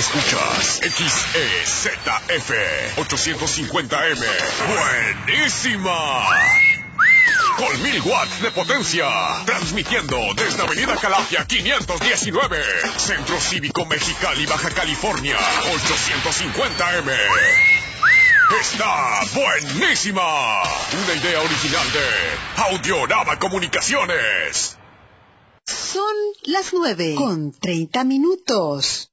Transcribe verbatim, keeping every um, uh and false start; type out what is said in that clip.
Escuchas X E Z F ochocientos cincuenta M. ¡Buenísima! Con mil watts de potencia. Transmitiendo desde Avenida Calafia quinientos diecinueve. Centro Cívico Mexicali, Baja California. ochocientos cincuenta M. Está buenísima. Una idea original de Audiorama Comunicaciones. Son las nueve con treinta minutos.